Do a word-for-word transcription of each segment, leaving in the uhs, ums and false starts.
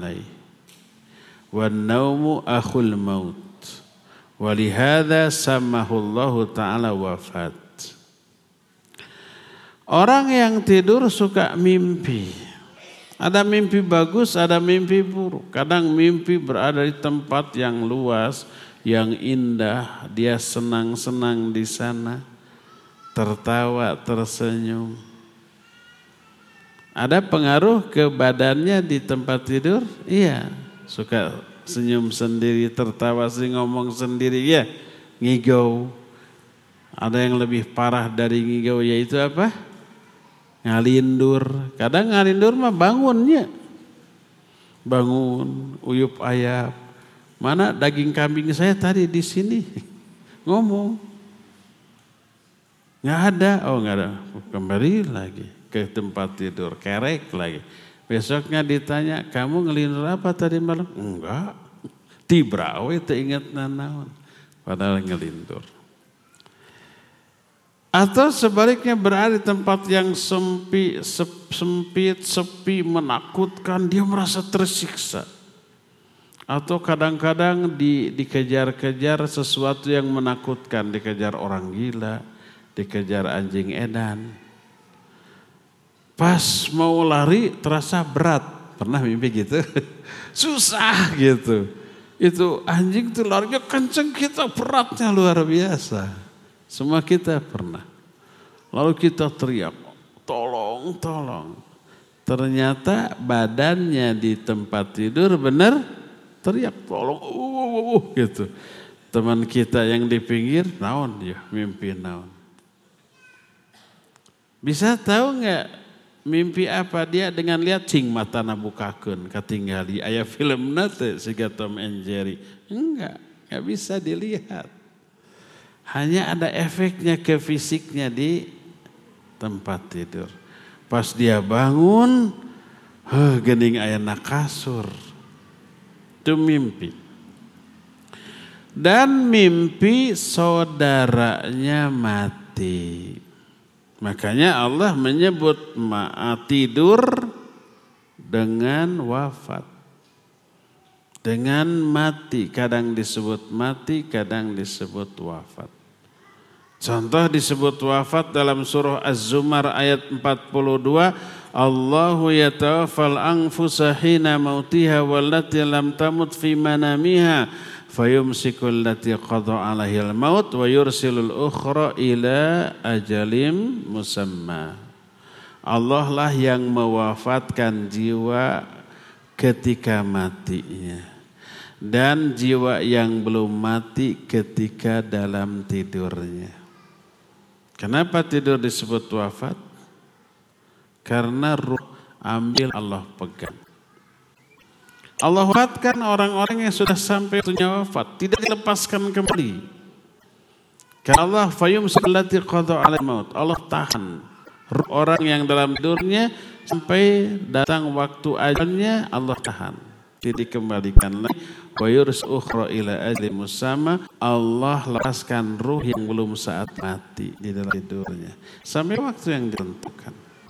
alaih. Wan naumu akhul maut. Walihada samahullahu ta'ala wafat. Orang yang tidur suka mimpi. Ada mimpi bagus, ada mimpi buruk. Kadang mimpi berada di tempat yang luas, yang indah. Dia senang-senang di sana. Tertawa, tersenyum. Ada pengaruh ke badannya di tempat tidur? Iya. Suka senyum sendiri, tertawa sendiri, ngomong sendiri. Ya, ngigau. Ada yang lebih parah dari ngigau, yaitu apa? Ngalindur. Kadang ngalindur mah bangunnya. Bangun, uyup ayap. Mana daging kambing saya tadi di sini? Ngomong. Nggak ada. Oh nggak ada. Kembali lagi ke tempat tidur. Kerek lagi. Besoknya ditanya, kamu ngelindur apa tadi malam? Enggak. Tibrawe teingat nanaon. Padahal ngelindur. Atau sebaliknya berada di tempat yang sempit, sempit, sepi, menakutkan. Dia merasa tersiksa. Atau kadang-kadang di, dikejar-kejar sesuatu yang menakutkan. Dikejar orang gila, dikejar anjing edan. Pas mau lari terasa berat. Pernah mimpi gitu? Susah gitu. Itu anjing tuh larinya kenceng, kita beratnya luar biasa. Semua kita pernah. Lalu kita teriak, tolong, tolong. Ternyata badannya di tempat tidur benar teriak, tolong, uh, uh, uh, gitu. Teman kita yang di pinggir, naon ya, mimpi naon. Bisa tahu nggak? Mimpi apa dia dengan lihat cing mata nabukakeun katinggali aya filmna teh siga Tom and Jerry. Enggak, enggak bisa dilihat. Hanya ada efeknya ke fisiknya di tempat tidur. Pas dia bangun, heh geuning aya na kasur. Itu mimpi. Dan mimpi saudaranya mati. Makanya Allah menyebut tidur dengan wafat. Dengan mati. Kadang disebut mati, kadang disebut wafat. Contoh disebut wafat dalam surah Az-Zumar ayat empat puluh dua. Allahu yatawaffal anfusa hina mautiha wallati lam tamut fi manamiha. Fayumsikul lati qadha alaihil maut wa yursilul ukhra ila ajalim musamma. Allah lah yang mewafatkan jiwa ketika matinya. Dan jiwa yang belum mati ketika dalam tidurnya. Kenapa tidur disebut wafat? Karena ruh ambil Allah pegang. Allah wafatkan orang-orang yang sudah sampai waktunya wafat, tidak dilepaskan kembali. Karena Allah fayumsikul lati qadha alaihil maut. Allah tahan ruh orang yang dalam tidurnya sampai datang waktu ajalnya, Allah tahan. Tidak dikembalikan lagi. Wa yursil ukhra ila ajalin musamma. Allah lepaskan ruh yang belum saat mati di dalam tidurnya sampai waktu yang ditentukan.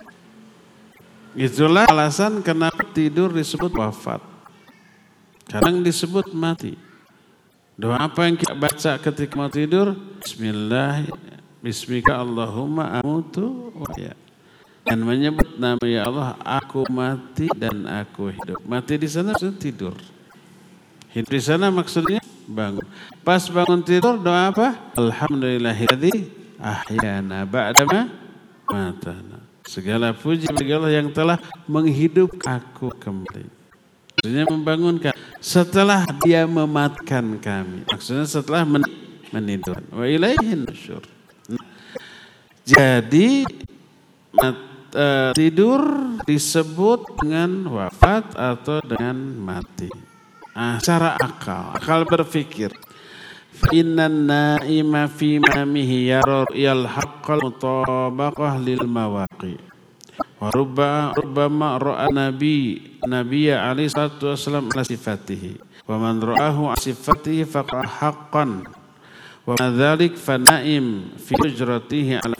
Itulah alasan kenapa tidur disebut wafat. Kadang disebut mati. Doa apa yang kita baca ketika mau tidur? Bismillah, bismika Allahumma amutu wa ya. Dan menyebut nama ya Allah, aku mati dan aku hidup. Mati di sana maksudnya tidur. Hidup di sana maksudnya bangun. Pas bangun tidur doa apa? Alhamdulillahilladzi ahyana ba'dama matana. Segala puji bagi Allah yang telah menghidupkan aku kembali. Maksudnya membangunkan. Setelah dia mematikan kami. Maksudnya setelah menidur. Wa ilaihin nusyur. Jadi uh, tidur disebut dengan wafat atau dengan mati. Ah, secara akal. Akal berfikir. Innan naima fi mamihi yarul haqqal mutabaqah lil mawaqi. Wa rubbama ra'a nabi nabiyya alaihi salatu wasallam ala sifatihi wa man ra'ahu ala sifatihi faqa haqqan wa dzalik fa naim fi hujratihi ala